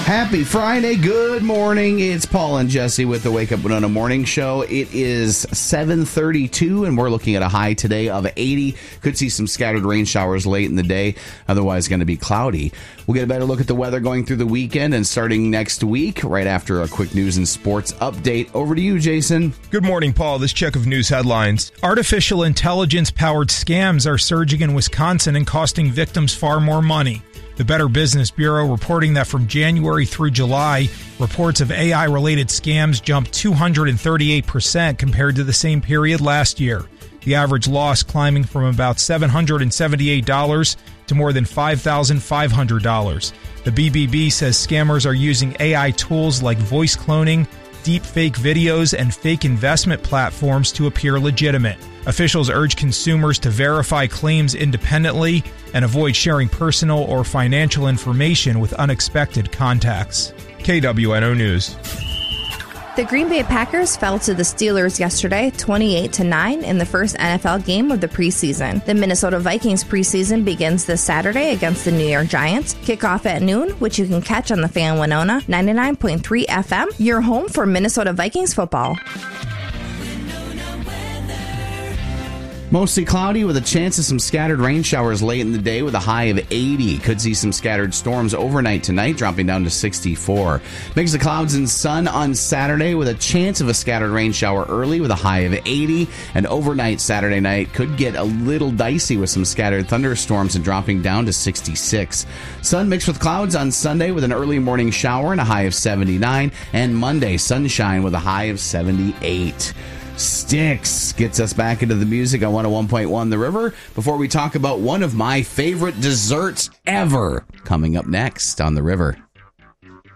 Happy Friday. Good morning. It's Paul and Jesse with the Wake Up Winona Morning Show. It is 7:32, and we're looking at a high today of 80. Could see some scattered rain showers late in the day. Otherwise, going to be cloudy. We'll get a better look at the weather going through the weekend and starting next week, right after a quick news and sports update. Over to you, Jason. Good morning, Paul. This check of news headlines. Artificial intelligence-powered scams are surging in Wisconsin and costing victims far more money. The Better Business Bureau reporting that from January through July, reports of AI-related scams jumped 238% compared to the same period last year. The average loss climbing from about $778 to more than $5,500. The BBB says scammers are using AI tools like voice cloning, deep fake videos, and fake investment platforms to appear legitimate. Officials urge consumers to verify claims independently and avoid sharing personal or financial information with unexpected contacts. KWNO News. The Green Bay Packers fell to the Steelers yesterday, 28-9, in the first NFL game of the preseason. The Minnesota Vikings preseason begins this Saturday against the New York Giants. Kickoff at noon, which you can catch on the Fan Winona 99.3 FM. Your home for Minnesota Vikings football. Mostly cloudy with a chance of some scattered rain showers late in the day with a high of 80. Could see some scattered storms overnight tonight, dropping down to 64. Mix of clouds and sun on Saturday with a chance of a scattered rain shower early with a high of 80. And overnight Saturday night could get a little dicey with some scattered thunderstorms and dropping down to 66. Sun mixed with clouds on Sunday with an early morning shower and a high of 79. And Monday, sunshine with a high of 78. Styx gets us back into the music on 101.1 The River before we talk about one of my favorite desserts ever coming up next on The River.